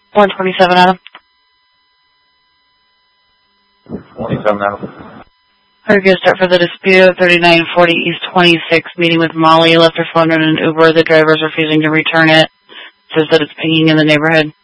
127 Adam. 27 Adam. Her good start for the dispute, 3940 East 26, meeting with Molly, left her phone in an Uber, the driver's refusing to return it, says that it's pinging in the neighborhood.